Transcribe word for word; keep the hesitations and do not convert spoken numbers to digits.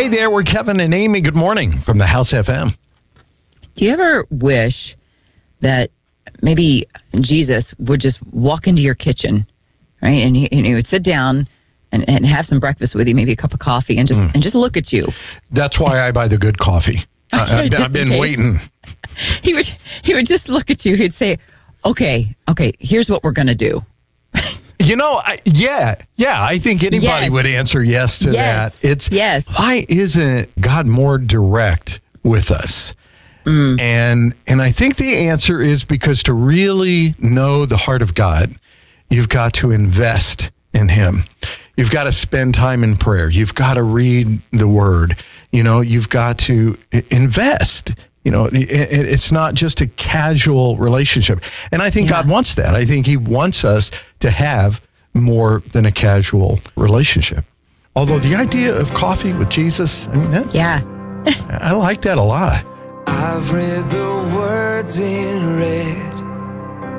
Hey there, we're Kevin and Amy. Good morning from the House F M. Do you ever wish that maybe Jesus would just walk into your kitchen, right? And he, and he would sit down and, and have some breakfast with you, maybe a cup of coffee, and just mm. and just look at you. That's why I buy the good coffee. uh, I've, I've been waiting. He would he would just look at you. He'd say, "Okay, okay, here's what we're gonna do." You know, I, yeah, yeah. I think anybody yes. would answer yes to yes. that. It's yes. Why isn't God more direct with us? Mm. And and I think the answer is because to really know the heart of God, you've got to invest in Him. You've got to spend time in prayer. You've got to read the Word. You know, you've got to invest. You know, it, it's not just a casual relationship. And I think yeah. God wants that. I think He wants us to have more than a casual relationship. Although the idea of coffee with Jesus, I mean, that's, yeah. I like that a lot. I've read the words in